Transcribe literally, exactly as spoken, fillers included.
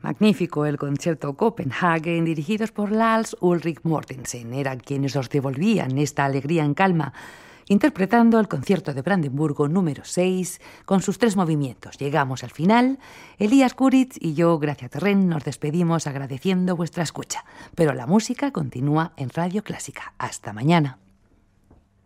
Magnífico el concierto Copenhagen, dirigidos por Lars Ulrik Mortensen. Eran quienes os devolvían esta alegría en calma, interpretando el concierto de Brandenburgo número seis con sus tres movimientos. Llegamos al final. Elías Kuritz y yo, Gracia Terren, nos despedimos agradeciendo vuestra escucha. Pero la música continúa en Radio Clásica. Hasta mañana.